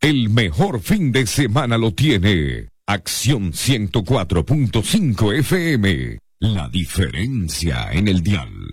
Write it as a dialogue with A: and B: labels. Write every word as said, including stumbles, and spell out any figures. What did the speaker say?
A: El mejor fin de semana lo tiene Acción ciento cuatro punto cinco F M. La diferencia en el dial.